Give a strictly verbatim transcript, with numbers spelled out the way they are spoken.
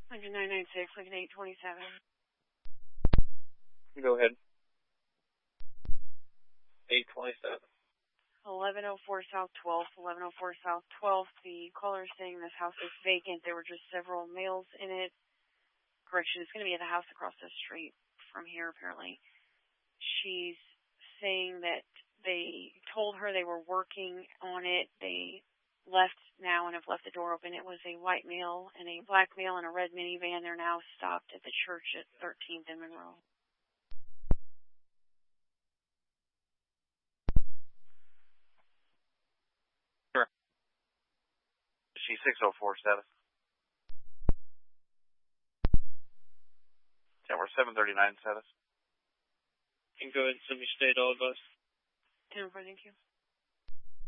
Lincoln nine nine six, Lincoln eight twenty-seven. Go ahead. eight twenty-seven. eleven oh four South twelfth, eleven oh four South twelfth. The caller is saying this house is vacant. There were just several males in it. Correction, it's going to be at the house across the street from here, apparently. She's saying that they told her they were working on it. They left now and have left the door open. It was a white male and a black male in a red minivan. They're now stopped at the church at thirteenth and Monroe. Sure. She six oh four status. Yeah, we're seven thirty-nine status. You can go ahead and send me state all bus. ten four, thank you.